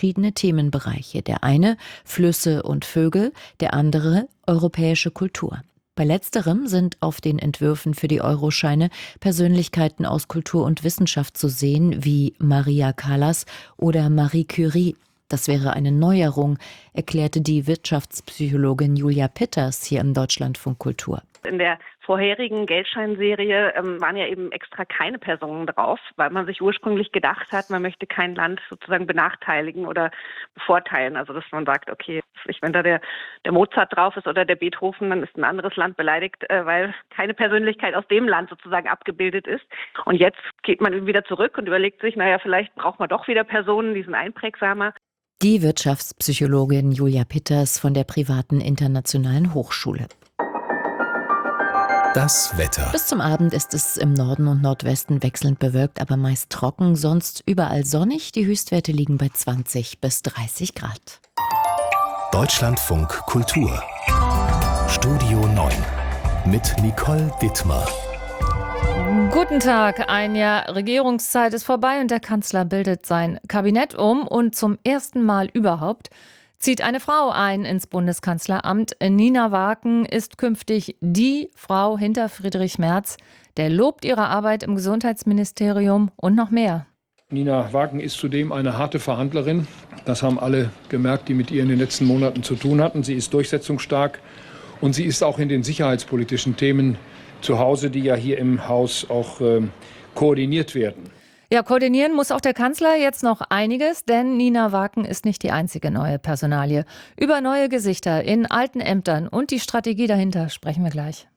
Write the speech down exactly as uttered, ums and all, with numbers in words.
verschiedene Themenbereiche. Der eine Flüsse und Vögel, der andere europäische Kultur. Bei letzterem sind auf den Entwürfen für die Euroscheine Persönlichkeiten aus Kultur und Wissenschaft zu sehen, wie Maria Callas oder Marie Curie. Das wäre eine Neuerung, erklärte die Wirtschaftspsychologin Julia Pitters hier im Deutschlandfunk Kultur. In der vorherigen Geldscheinserie ähm, waren ja eben extra keine Personen drauf, weil man sich ursprünglich gedacht hat, man möchte kein Land sozusagen benachteiligen oder bevorteilen. Also dass man sagt, okay, wenn da der, der Mozart drauf ist oder der Beethoven, dann ist ein anderes Land beleidigt, äh, weil keine Persönlichkeit aus dem Land sozusagen abgebildet ist. Und jetzt geht man wieder zurück und überlegt sich, naja, vielleicht braucht man doch wieder Personen, die sind einprägsamer. Die Wirtschaftspsychologin Julia Pitters von der privaten Internationalen Hochschule. Das Wetter. Bis zum Abend ist es im Norden und Nordwesten wechselnd bewölkt, aber meist trocken, sonst überall sonnig. Die Höchstwerte liegen bei zwanzig bis dreißig Grad. Deutschlandfunk Kultur. Studio neun mit Nicole Dittmar. Guten Tag, ein Jahr Regierungszeit ist vorbei und der Kanzler bildet sein Kabinett um und zum ersten Mal überhaupt zieht eine Frau ein ins Bundeskanzleramt. Nina Waken ist künftig die Frau hinter Friedrich Merz. Der lobt ihre Arbeit im Gesundheitsministerium und noch mehr. Nina Waken ist zudem eine harte Verhandlerin. Das haben alle gemerkt, die mit ihr in den letzten Monaten zu tun hatten. Sie ist durchsetzungsstark und sie ist auch in den sicherheitspolitischen Themen zu Hause, die ja hier im Haus auch äh, koordiniert werden. Ja, koordinieren muss auch der Kanzler jetzt noch einiges, denn Nina Waken ist nicht die einzige neue Personalie. Über neue Gesichter in alten Ämtern und die Strategie dahinter sprechen wir gleich.